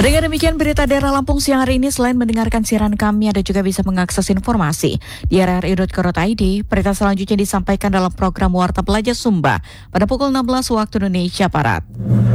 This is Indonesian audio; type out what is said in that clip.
Dengan demikian berita daerah Lampung siang hari ini, selain mendengarkan siaran kami, Anda juga bisa mengakses informasi di rri.co.id. Berita selanjutnya disampaikan dalam program Warta Pelajar Sumba pada pukul 16 waktu Indonesia Barat.